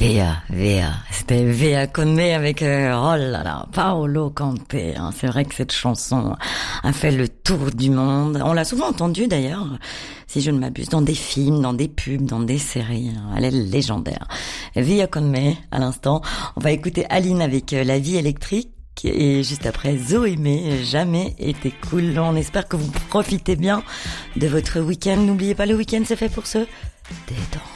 Via. C'était Via Conme avec, oh là là, Paolo Conte. Hein. C'est vrai que cette chanson a fait le tour du monde. On l'a souvent entendue d'ailleurs, si je ne m'abuse, dans des films, dans des pubs, dans des séries. Elle est légendaire. Via Conme, à l'instant. On va écouter Aline avec La vie électrique. Et juste après, Zoémé, jamais été cool. On espère que vous profitez bien de votre week-end. N'oubliez pas, le week-end, c'est fait pour se détendre.